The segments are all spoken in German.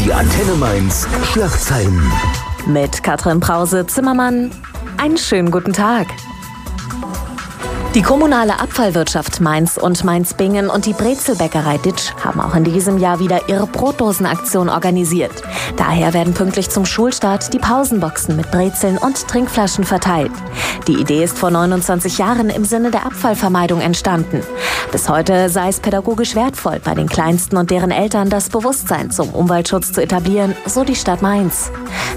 Die Antenne Mainz Schlagzeilen. Mit Katrin Brause-Zimmermann. Einen schönen guten Tag. Die kommunale Abfallwirtschaft Mainz und Mainz-Bingen und die Brezelbäckerei Ditsch haben auch in diesem Jahr wieder ihre Brotdosenaktion organisiert. Daher werden pünktlich zum Schulstart die Pausenboxen mit Brezeln und Trinkflaschen verteilt. Die Idee ist vor 29 Jahren im Sinne der Abfallvermeidung entstanden. Bis heute sei es pädagogisch wertvoll, bei den Kleinsten und deren Eltern das Bewusstsein zum Umweltschutz zu etablieren, so die Stadt Mainz.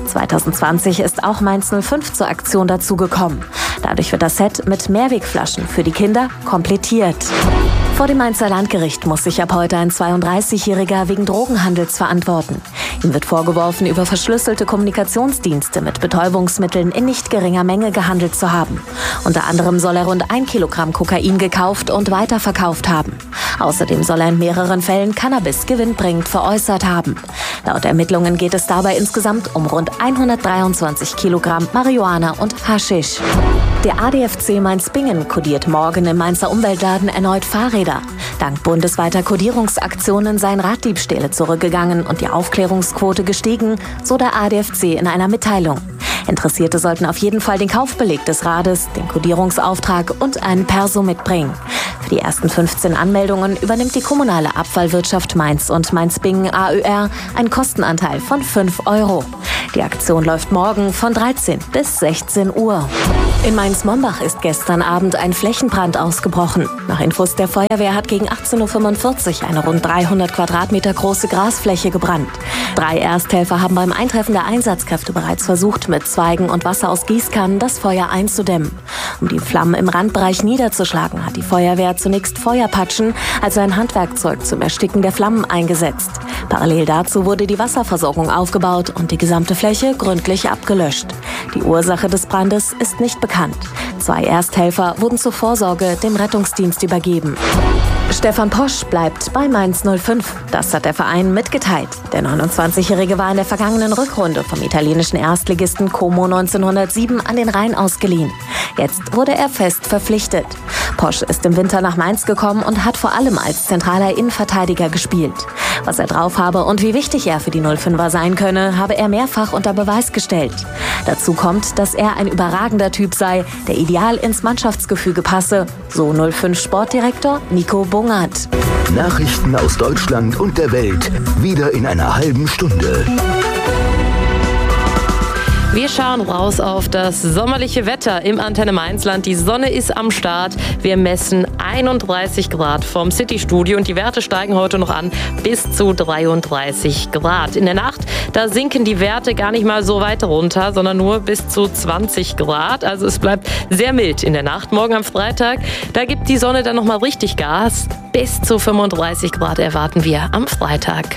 2020 ist auch Mainz 05 zur Aktion dazugekommen. Dadurch wird das Set mit Mehrwegflaschen für die Kinder komplettiert. Vor dem Mainzer Landgericht muss sich ab heute ein 32-Jähriger wegen Drogenhandels verantworten. Ihm wird vorgeworfen, über verschlüsselte Kommunikationsdienste mit Betäubungsmitteln in nicht geringer Menge gehandelt zu haben. Unter anderem soll er rund 1 Kilogramm Kokain gekauft und weiterverkauft haben. Außerdem soll er in mehreren Fällen Cannabis gewinnbringend veräußert haben. Laut Ermittlungen geht es dabei insgesamt um rund 123 Kilogramm Marihuana und Haschisch. Der ADFC Mainz-Bingen kodiert morgen im Mainzer Umweltladen erneut Fahrräder. Dank bundesweiter Kodierungsaktionen seien Raddiebstähle zurückgegangen und die Aufklärungsquote gestiegen, so der ADFC in einer Mitteilung. Interessierte sollten auf jeden Fall den Kaufbeleg des Rades, den Kodierungsauftrag und einen Perso mitbringen. Für die ersten 15 Anmeldungen übernimmt die kommunale Abfallwirtschaft Mainz und Mainz-Bingen AÖR einen Kostenanteil von 5 €. Die Aktion läuft morgen von 13 bis 16 Uhr. In Mainz-Mombach ist gestern Abend ein Flächenbrand ausgebrochen. Nach Infos der Feuerwehr hat gegen 18:45 Uhr eine rund 300 Quadratmeter große Grasfläche gebrannt. 3 Ersthelfer haben beim Eintreffen der Einsatzkräfte bereits versucht, mit Zweigen und Wasser aus Gießkannen das Feuer einzudämmen. Um die Flammen im Randbereich niederzuschlagen, hat die Feuerwehr zunächst Feuerpatschen, also ein Handwerkzeug zum Ersticken der Flammen, eingesetzt. Parallel dazu wurde die Wasserversorgung aufgebaut und die gesamte Fläche gründlich abgelöscht. Die Ursache des Brandes ist nicht bekannt. 2 Ersthelfer wurden zur Vorsorge dem Rettungsdienst übergeben. Stefan Posch bleibt bei Mainz 05. Das hat der Verein mitgeteilt. Der 29-Jährige war in der vergangenen Rückrunde vom italienischen Erstligisten Como 1907 an den Rhein ausgeliehen. Jetzt wurde er fest verpflichtet. Posch ist im Winter nach Mainz gekommen und hat vor allem als zentraler Innenverteidiger gespielt. Was er drauf habe und wie wichtig er für die 05er sein könne, habe er mehrfach unter Beweis gestellt. Dazu kommt, dass er ein überragender Typ sei, der ideal ins Mannschaftsgefüge passe, so 05 Sportdirektor Nico Bungert. Nachrichten aus Deutschland und der Welt, wieder in einer halben Stunde. Wir schauen raus auf das sommerliche Wetter im Antenne Mainzland. Die Sonne ist am Start. Wir messen 31 Grad vom City-Studio und die Werte steigen heute noch an bis zu 33 Grad. In der Nacht, da sinken die Werte gar nicht mal so weit runter, sondern nur bis zu 20 Grad. Also es bleibt sehr mild in der Nacht. Morgen am Freitag, da gibt die Sonne dann nochmal richtig Gas. Bis zu 35 Grad erwarten wir am Freitag.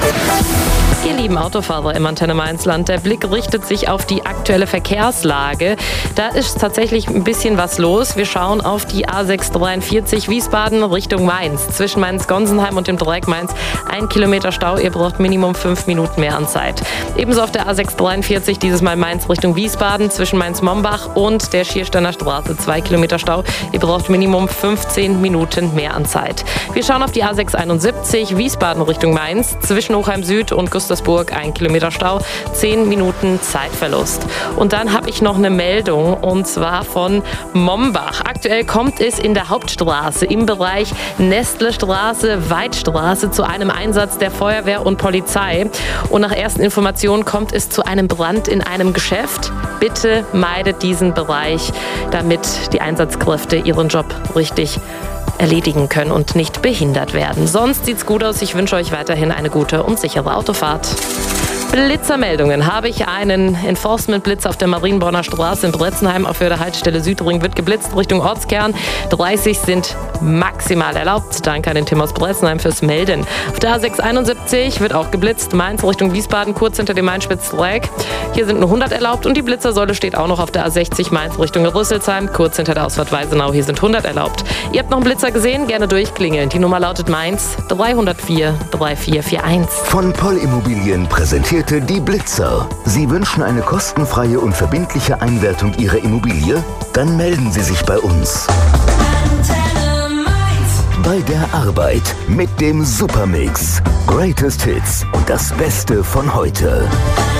Ihr lieben Autofahrer im Antenne Mainzland, der Blick richtet sich auf die aktuelle Verkehrslage. Da ist tatsächlich ein bisschen was los. Wir schauen auf die A643 Wiesbaden Richtung Mainz. Zwischen Mainz-Gonsenheim und dem Dreieck Mainz 1 Kilometer Stau. Ihr braucht Minimum 5 Minuten mehr an Zeit. Ebenso auf der A643 dieses Mal Mainz Richtung Wiesbaden. Zwischen Mainz-Mombach und der Schiersteiner Straße 2 Kilometer Stau. Ihr braucht Minimum 15 Minuten mehr an Zeit. Wir schauen auf die A671 Wiesbaden Richtung Mainz. Zwischen Hochheim Süd und Gustersburg 1 Kilometer Stau, 10 Minuten Zeitverlust. Und dann habe ich noch eine Meldung, und zwar von Mombach. Aktuell kommt es in der Hauptstraße im Bereich Nestlestraße, Weidstraße zu einem Einsatz der Feuerwehr und Polizei. Und nach ersten Informationen kommt es zu einem Brand in einem Geschäft. Bitte meidet diesen Bereich, damit die Einsatzkräfte ihren Job richtig erledigen können und nicht behindert werden. Sonst sieht's gut aus. Ich wünsche euch weiterhin eine gute und sichere Autofahrt. Blitzermeldungen habe ich einen Enforcement-Blitz auf der Marienborner Straße in Bretzenheim. Auf der Haltestelle Südring wird geblitzt Richtung Ortskern. 30 sind maximal erlaubt. Danke an den Tim aus Bretzenheim fürs Melden. Auf der A671 wird auch geblitzt. Mainz Richtung Wiesbaden, kurz hinter dem Main-Spitz-Dreieck. Hier sind nur 100 erlaubt und die Blitzersäule steht auch noch auf der A60 Mainz Richtung Rüsselsheim, kurz hinter der Ausfahrt Weisenau. Hier sind 100 erlaubt. Ihr habt noch einen Blitzer gesehen? Gerne durchklingeln. Die Nummer lautet Mainz 304 3441. Von Poll Immobilien präsentierte die Blitzer. Sie wünschen eine kostenfreie und verbindliche Einwertung Ihrer Immobilie? Dann melden Sie sich bei uns. bei der Arbeit mit dem Supermix. Greatest Hits und das Beste von heute.